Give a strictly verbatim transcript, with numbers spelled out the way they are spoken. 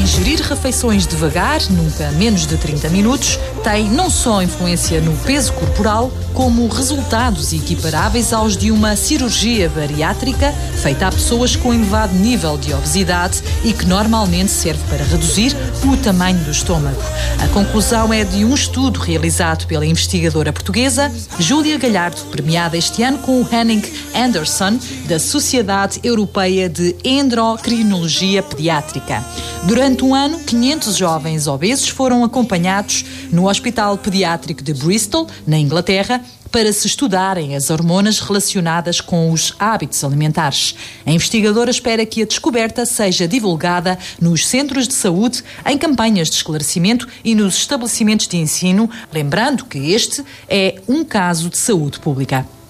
Ingerir refeições devagar, nunca menos de trinta minutos, tem não só influência no peso corporal, como resultados equiparáveis aos de uma cirurgia bariátrica feita a pessoas com elevado nível de obesidade e que normalmente serve para reduzir o tamanho do estômago. A conclusão é de um estudo realizado pela investigadora portuguesa Júlia Galhardo, premiada este ano com o Henning Anderson, da Sociedade Europeia de Endocrinologia Pediátrica. Durante um ano, quinhentos jovens obesos foram acompanhados no Hospital Pediátrico de Bristol, na Inglaterra, para se estudarem as hormonas relacionadas com os hábitos alimentares. A investigadora espera que a descoberta seja divulgada nos centros de saúde, em campanhas de esclarecimento e nos estabelecimentos de ensino, lembrando que este é um caso de saúde pública.